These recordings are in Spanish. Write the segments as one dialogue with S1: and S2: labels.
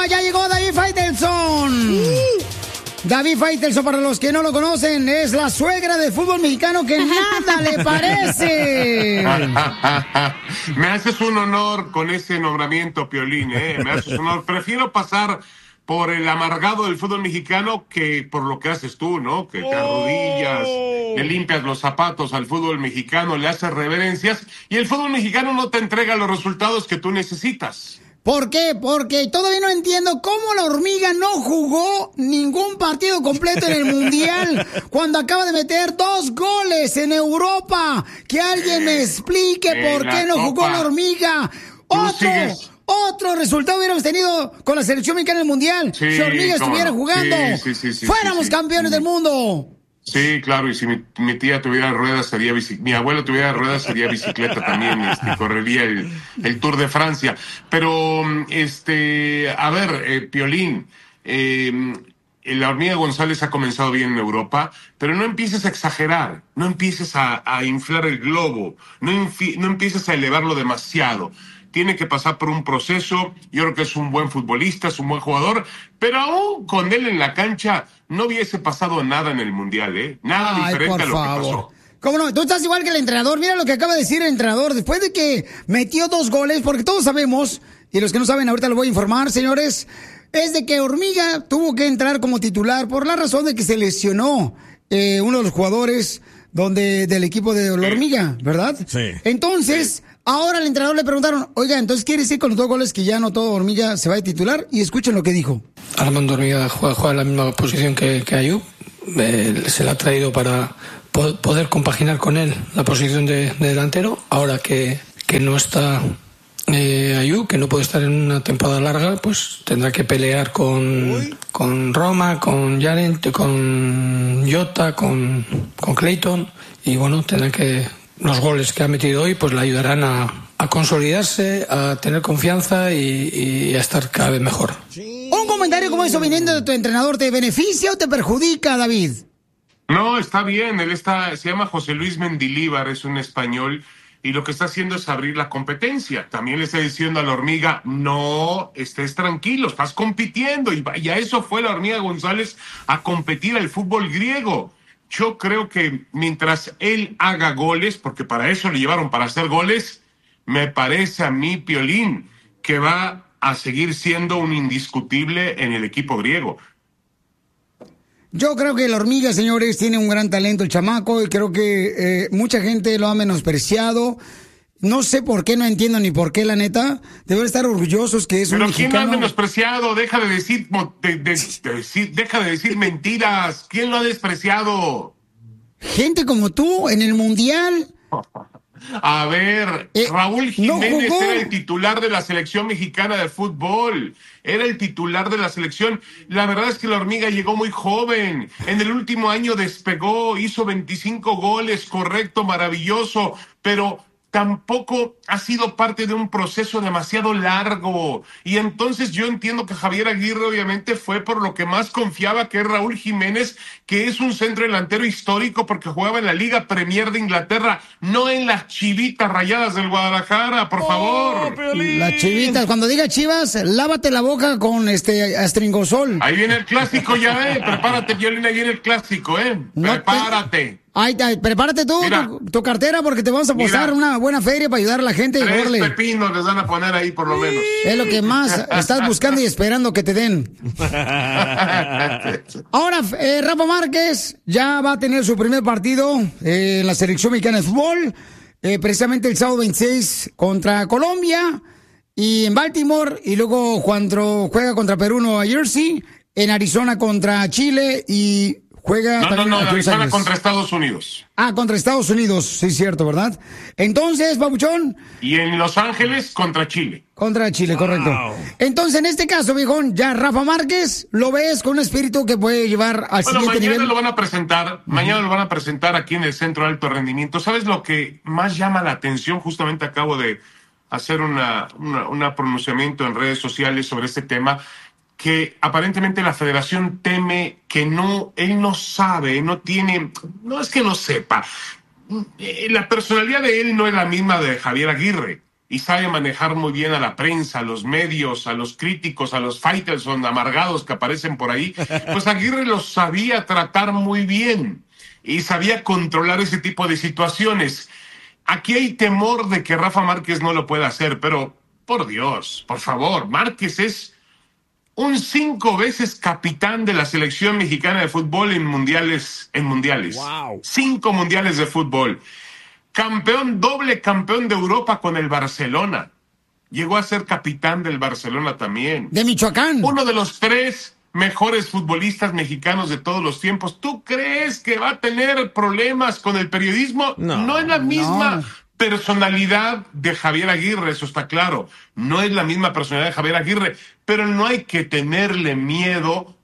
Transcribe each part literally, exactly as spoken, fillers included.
S1: hormiga! ¡Ya llegó David Faitelson! David Faitelson, para los que no lo conocen, es la suegra del fútbol mexicano que nada le parece.
S2: Me haces un honor con ese nombramiento, Piolín, ¿eh? Me haces un honor. Prefiero pasar por el amargado del fútbol mexicano que por lo que haces tú, ¿no? Que te arrodillas, le limpias los zapatos al fútbol mexicano, le haces reverencias y el fútbol mexicano no te entrega los resultados que tú necesitas.
S1: ¿Por qué? Porque todavía no entiendo cómo la hormiga no jugó ningún partido completo en el Mundial cuando acaba de meter dos goles en Europa. Que alguien me explique
S2: en
S1: por qué no
S2: Copa.
S1: jugó la hormiga. Otro,
S2: sigues.
S1: otro resultado hubiéramos tenido con la selección mexicana en el Mundial.
S2: Sí,
S1: si hormiga estuviera
S2: no.
S1: jugando,
S2: sí, sí, sí, sí,
S1: fuéramos
S2: sí, sí.
S1: campeones del mundo.
S2: Sí, claro, y si mi, mi tía tuviera ruedas sería bici, mi abuelo tuviera ruedas sería bicicleta también, este, correría el, el Tour de Francia. Pero, este, a ver, eh, Piolín, eh, la hormiga González ha comenzado bien en Europa, pero no empieces a exagerar, no empieces a, a inflar el globo, no, infi, no empieces a elevarlo demasiado. Tiene que pasar por un proceso. Yo creo que es un buen futbolista, es un buen jugador, pero aún con él en la cancha no hubiese pasado nada en el Mundial, ¿eh? Nada
S1: Ay,
S2: diferente
S1: por
S2: a lo
S1: favor.
S2: que pasó.
S1: ¿Cómo no? Tú estás igual que el entrenador. Mira lo que acaba de decir el entrenador. Después de que metió dos goles, porque todos sabemos, y los que no saben ahorita lo voy a informar, señores, es de que Hormiga tuvo que entrar como titular por la razón de que se lesionó eh, uno de los jugadores donde del equipo de la Hormiga, ¿verdad?
S3: Sí.
S1: Entonces, ahora al entrenador le preguntaron, oiga, entonces quiere decir con los dos goles que ya anotó Hormiga se va a titular, y escuchen lo que dijo.
S4: Armando Hormiga juega, juega en la misma posición que, que Ayub. Eh, se le ha traído para po- poder compaginar con él la posición de, de delantero. Ahora que, que no está eh, Ayub, que no puede estar en una temporada larga, pues tendrá que pelear con, con Roma, con Yarent, con Jota, con, con Clayton. Y bueno, tendrá que... Los goles que ha metido hoy pues le ayudarán a, a consolidarse, a tener confianza y, y a estar cada vez mejor.
S1: Un comentario como eso viniendo de tu entrenador, ¿te beneficia o te perjudica, David?
S2: No, está bien, él está, se llama José Luis Mendilíbar, es un español, y lo que está haciendo es abrir la competencia. También le está diciendo a la hormiga, no, estés tranquilo, estás compitiendo, y, y a eso fue la hormiga González, a competir al fútbol griego. Yo creo que mientras él haga goles, porque para eso le llevaron, para hacer goles, me parece a mí, Piolín, que va a seguir siendo un indiscutible en el equipo griego.
S1: Yo creo que la hormiga, señores, tiene un gran talento el chamaco, y creo que eh, mucha gente lo ha menospreciado. No sé por qué, no entiendo ni por qué, la neta. Deben estar orgullosos que es
S2: Pero
S1: un
S2: ¿quién
S1: mexicano.
S2: lo ha menospreciado? Deja de decir, de, de, de decir, deja de decir mentiras. ¿Quién lo ha despreciado?
S1: Gente como tú en el Mundial.
S2: A ver,
S1: Eh,
S2: Raúl Jiménez
S1: no jugó.
S2: era el titular de la selección mexicana de fútbol. Era el titular de la selección. La verdad es que la hormiga llegó muy joven. En el último año despegó, hizo veinticinco goles, correcto, maravilloso, pero tampoco ha sido parte de un proceso demasiado largo. Y entonces yo entiendo que Javier Aguirre obviamente fue por lo que más confiaba, que es Raúl Jiménez, que es un centro delantero histórico porque jugaba en la Liga Premier de Inglaterra, no en las Chivitas Rayadas del Guadalajara, por favor.
S1: Las chivitas, cuando diga chivas, lávate la boca con este astringosol.
S2: Ahí viene el clásico ya, ¿eh? Prepárate, Piolín, ahí viene el clásico, ¿eh?
S1: No te-
S2: Prepárate.
S1: Ay, ay, prepárate tú,
S2: Mira.
S1: tu, tu cartera, porque te vamos a posar
S2: Mira.
S1: una buena feria para ayudar a la gente.
S2: Tres
S1: Órale.
S2: pepinos les van a poner ahí por lo menos.
S1: Es lo que más estás buscando y esperando que te den. Ahora, eh, Rafa Márquez ya va a tener su primer partido eh, en la selección mexicana de fútbol, eh, precisamente el sábado veintiséis contra Colombia, y en Baltimore, y luego cuando juega contra Perú, Nueva Jersey, en Arizona contra Chile, y juega
S2: No, no,
S1: también
S2: no,
S1: aquí en Los
S2: Arizona
S1: Ángeles.
S2: contra Estados Unidos.
S1: Ah, contra Estados Unidos, sí, cierto, ¿verdad? Entonces, Pabuchón,
S2: Y en Los Ángeles contra Chile.
S1: contra Chile, correcto. Entonces, en este caso, viejón, ya Rafa Márquez lo ves con un espíritu que puede llevar al
S2: Bueno,
S1: siguiente
S2: mañana
S1: nivel.
S2: lo van a presentar, mañana lo van a presentar aquí en el Centro de Alto Rendimiento. ¿Sabes lo que más llama la atención? Justamente acabo de hacer una, una, una pronunciamiento en redes sociales sobre este tema, que aparentemente la federación teme que no, él no sabe, no tiene, no es que no sepa, eh, la personalidad de él no es la misma de Javier Aguirre. y sabe manejar muy bien a la prensa, a los medios, a los críticos, a los Faitelson amargados que aparecen por ahí, pues Aguirre los sabía tratar muy bien y sabía controlar ese tipo de situaciones. Aquí hay temor de que Rafa Márquez no lo pueda hacer, pero por Dios, por favor, Márquez es un cinco veces capitán de la selección mexicana de fútbol en mundiales, en mundiales.
S3: Wow.
S2: Cinco mundiales de fútbol. Campeón, doble campeón de Europa con el Barcelona. Llegó a ser capitán del Barcelona también.
S1: De Michoacán.
S2: Uno de los tres mejores futbolistas mexicanos de todos los tiempos. ¿Tú crees que va a tener problemas con el periodismo?
S3: No,
S2: no es la misma
S1: no.
S2: personalidad de Javier Aguirre, eso está claro. No es la misma personalidad de Javier Aguirre, pero no hay que tenerle miedo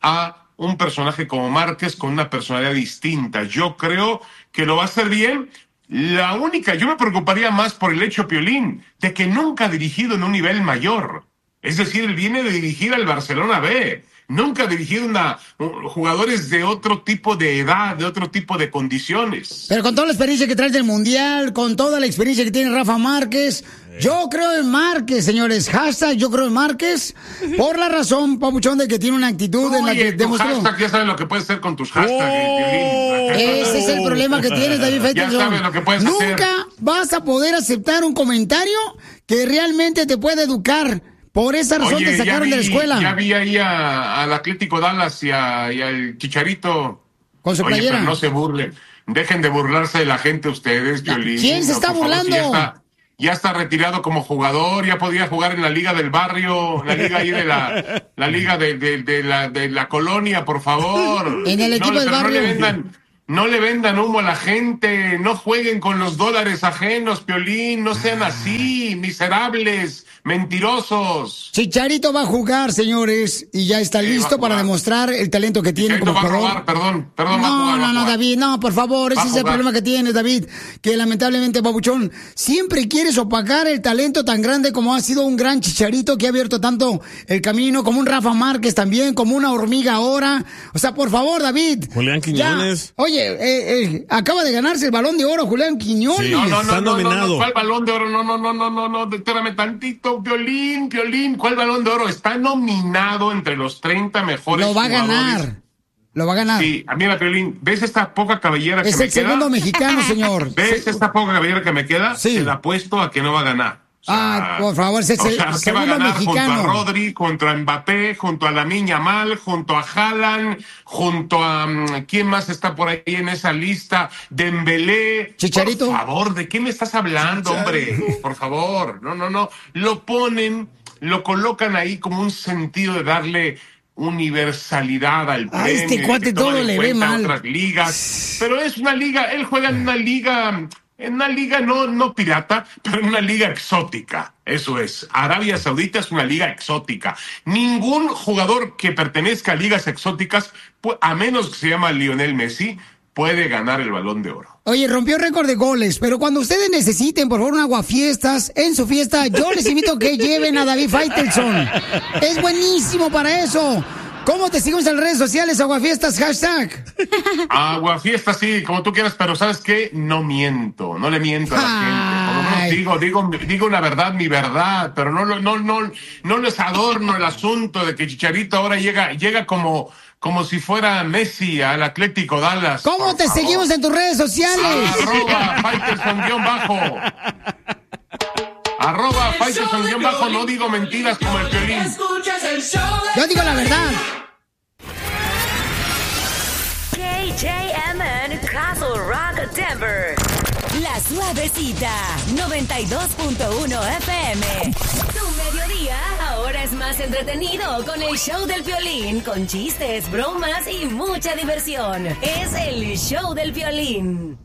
S2: a un personaje como Márquez con una personalidad distinta. Yo creo que lo va a hacer bien. La única, yo me preocuparía más por el hecho, Piolín, de que nunca ha dirigido en un nivel mayor. Es decir, él viene de dirigir al Barcelona B. Nunca ha dirigido una, jugadores de otro tipo de edad, de otro tipo de condiciones.
S1: Pero con toda la experiencia que traes del Mundial, con toda la experiencia que tiene Rafa Márquez, yo creo en Márquez, señores. Hashtag yo creo en Márquez, por la razón, papuchón, de que tiene una actitud
S2: Oye,
S1: en la que
S2: tu
S1: demostró.
S2: hashtag, ya sabes lo que puedes hacer con tus hashtags.
S3: Oh,
S2: Piolín.
S1: Ese es el problema que tienes, David Faitelson.
S2: Ya sabes lo que puedes
S1: Nunca
S2: hacer.
S1: vas a poder aceptar un comentario que realmente te puede educar. Por esa razón
S2: Oye,
S1: te
S2: ya
S1: sacaron
S2: vi,
S1: de la escuela.
S2: Ya vi ahí a- al Atlético Dallas y, a- y al Chicharito.
S1: Con su
S2: Oye,
S1: playera.
S2: pero no se burlen. Dejen de burlarse de la gente ustedes, Piolín.
S1: ¿Quién se
S2: No,
S1: está
S2: por favor, si
S1: burlando?
S2: ya, está, ya está retirado como jugador, ya podía jugar en la liga del barrio, la liga ahí de la, la liga de, de, de la, de la colonia, por favor.
S1: En el equipo
S2: no,
S1: del
S2: pero
S1: barrio.
S2: No le vendan, no le vendan humo a la gente, no jueguen con los dólares ajenos, Piolín, no sean así, miserables, mentirosos.
S1: Chicharito va a jugar, señores, y ya está
S2: Sí,
S1: listo
S2: va a
S1: para
S2: jugar.
S1: demostrar el talento que tiene
S2: Chicharito
S1: como
S2: va a
S1: jugador.
S2: robar, perdón, perdón, va a
S1: No,
S2: jugar, va a
S1: no, no,
S2: jugar.
S1: David, no, por favor,
S2: Va
S1: ese
S2: a
S1: es el
S2: jugar.
S1: problema que tienes, David, que lamentablemente, babuchón, siempre quieres opacar el talento tan grande como ha sido un gran Chicharito que ha abierto tanto el camino, como un Rafa Márquez también, como una hormiga ahora. O sea, por favor, David.
S3: Julián Quiñones.
S1: Ya. Oye, eh, eh, acaba de ganarse el Balón de Oro, Julián Quiñones.
S3: Sí.
S2: No, no,
S3: Está
S2: no, no, no,
S3: nominado.
S2: no, ¿cuál balón de oro? No, no, no, no, no, no, espérame tantito, Piolín, Piolín, ¿cuál balón de oro? Está nominado entre los treinta mejores
S1: Lo va a
S2: jugadores.
S1: ganar. Lo va a ganar.
S2: Sí, mira, Piolín, ¿ves esta poca cabellera
S1: Es
S2: que me
S1: el segundo
S2: queda?
S1: mexicano, señor.
S2: ¿Ves esta poca cabellera que me queda?
S1: Sí.
S2: Te la apuesto a que no va a ganar. O sea,
S1: Ah, por favor, es el
S2: o sea,
S1: se-
S2: que va a
S1: segundo
S2: ganar
S1: mexicano.
S2: junto a Rodri, junto a Mbappé, junto a Lamine Yamal, junto a Haaland, junto a... mm, ¿quién más está por ahí en esa lista? Dembélé.
S1: Chicharito.
S2: Por favor, ¿de qué me estás hablando, hombre? Por favor, no, no, no. Lo ponen, lo colocan ahí como un sentido de darle universalidad al
S1: A
S2: premio.
S1: este
S2: y que
S1: cuate todo
S2: tomen en
S1: le ve
S2: cuenta
S1: mal.
S2: otras ligas. Pero es una liga, él juega en una liga... En una liga no, no pirata, pero en una liga exótica. Eso es. Arabia Saudita es una liga exótica. Ningún jugador que pertenezca a ligas exóticas, pu- a menos que se llama Lionel Messi, puede ganar el Balón de Oro.
S1: Oye, rompió récord de goles, pero cuando ustedes necesiten, por favor, un aguafiestas en su fiesta, yo les invito a que lleven a David Faitelson. Es buenísimo para eso. ¿Cómo te seguimos en las redes sociales, aguafiestas? Hashtag.
S2: Agua fiesta, sí, como tú quieras, pero ¿sabes qué? No miento, no le miento a la gente. Por lo menos
S1: Ay.
S2: digo, digo, digo una verdad, mi verdad, pero no, lo- no, no, no les adorno el asunto de que Chicharito ahora llega, llega como, como si fuera Messi al Atlético Dallas.
S1: ¿Cómo
S2: Por
S1: te
S2: favor.
S1: seguimos en tus redes sociales?
S2: Arroba Faitelson guión bajo. Arroba Faitelson guión bajo, no digo mentiras como el Piolín.
S1: Yo digo la verdad.
S5: K J M N Castle Rock Denver.
S6: La Suavecita, noventa y dos punto uno F M.
S5: Tu mediodía ahora es más entretenido con el show del Piolín, con chistes, bromas y mucha diversión. Es el show del Piolín.